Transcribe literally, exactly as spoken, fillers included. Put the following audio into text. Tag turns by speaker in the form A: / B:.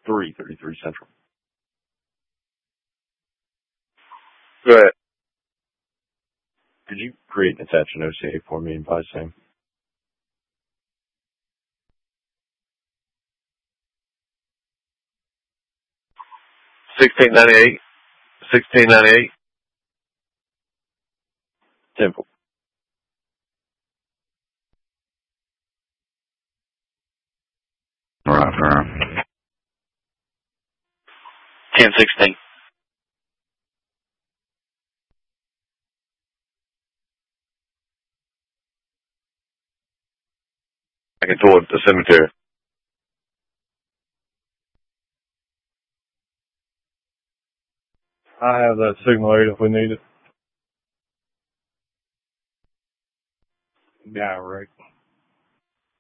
A: three thirty-three Central.
B: Go ahead.
A: Could you create and attach an O C A for me and advise same?
B: sixteen ninety-eight. sixteen ninety-eight.
A: Temple.
C: Right, right.
D: ten sixteen.
B: Back toward the cemetery.
A: I have that signal eight if we need it. Yeah, right.